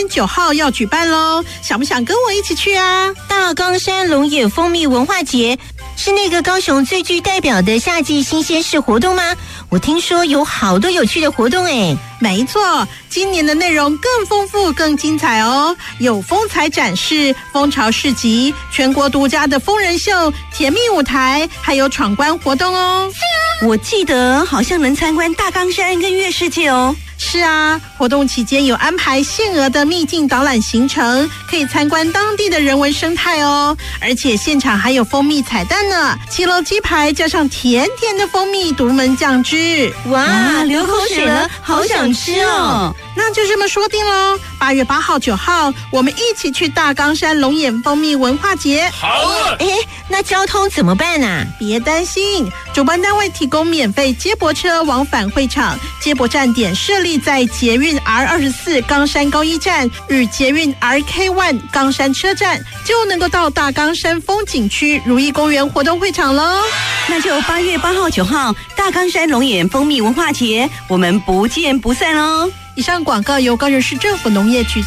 9号要举办咯，想不想跟我一起去啊？ 大冈山龙眼蜂蜜文化节是那个高雄最具代表的夏季新鲜事活动吗？我听说有好多有趣的活动诶。 没错，今年的内容更丰富更精彩哦，有风采展示、蜂巢市集、全国独家的疯人秀、甜蜜舞台，还有闯关活动哦。 我记得好像能参观大冈山跟月世界哦。 是啊，活动期间有安排限额的秘境导览行程，可以参观当地的人文生态哦。而且现场还有蜂蜜彩蛋呢，7楼鸡排加上甜甜的蜂蜜独门酱汁， 哇，流口水了，好想吃哦！ 那就这么说定喽，8月8号、9号，我们一起去大冈山龙眼蜂蜜文化节。 好啊！ 那交通怎么办啊？ 别担心，主办单位提供免费接驳车往返会场，接驳站点设立在捷运 R24 冈山高一站与捷运 RK1 冈山车站，就能够到大冈山风景区如意公园活动会场喽。 那就8月8号、9号大冈山龙眼蜂蜜文化节，我们不见不散哦。 以上广告由高雄市政府农业局